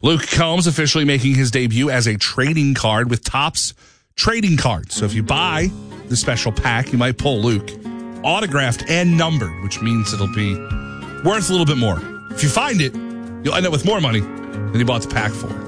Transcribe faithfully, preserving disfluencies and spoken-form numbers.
Luke Combs officially making his debut as a trading card with Topps trading cards. So if you buy the special pack, you might pull Luke autographed and numbered, which means it'll be worth a little bit more. If you find it, you'll end up with more money than you bought the pack for.